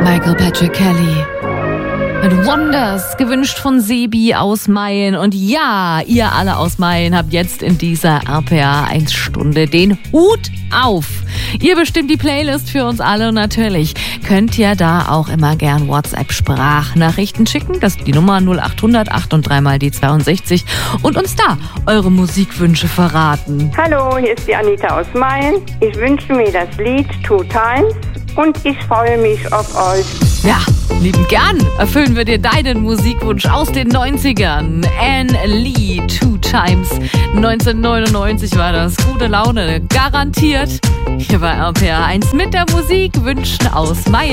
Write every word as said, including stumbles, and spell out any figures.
Michael Patrick Kelly mit Wonders, gewünscht von Sebi aus Mayen. Und ja, ihr alle aus Mayen habt jetzt in dieser R P R eins Stunde den Hut auf. Ihr bestimmt die Playlist für uns alle und natürlich könnt ihr da auch immer gern WhatsApp-Sprachnachrichten schicken. Das ist die Nummer null acht hundert acht und drei mal die zweiundsechzig und uns da eure Musikwünsche verraten. Hallo, hier ist die Anita aus Mayen. Ich wünsche mir das Lied Two Times und ich freue mich auf euch. Ja, lieben gern erfüllen wir dir deinen Musikwunsch aus den neunzigern. Anne Lee, Two Times. neunzehnhundertneunundneunzig war das. Gute Laune, garantiert. Hier bei R P R eins mit der Musik wünschen aus Mayen.